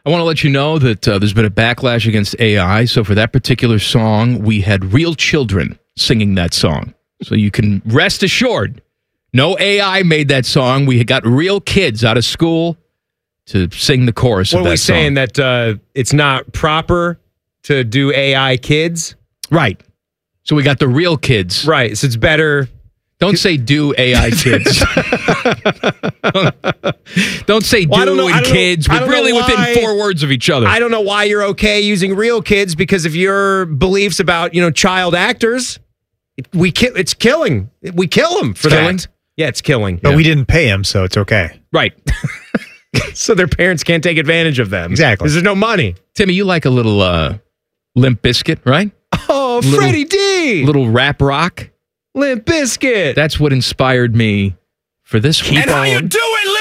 I want to let you know that there's been a backlash against AI. So for that particular song, we had real children singing that song. So you can rest assured, no AI made that song. We got real kids out of school to sing the chorus of that song. What are we saying, that it's not proper to do AI kids? Right. So we got the real kids. Right. So it's better. Don't say do AI kids. Don't say do and kids, but really within 4 words of each other. I don't know why you're okay using real kids, because of your beliefs about, child actors. It's killing. We kill them for that. Yeah, it's killing. But we didn't pay them, so it's okay. Right. So their parents can't take advantage of them. Exactly. Because there's no money. Timmy, you like a little Limp Bizkit, right? Oh, Freddie D! Little rap rock. Limp Bizkit. That's what inspired me for this one. And how you doing,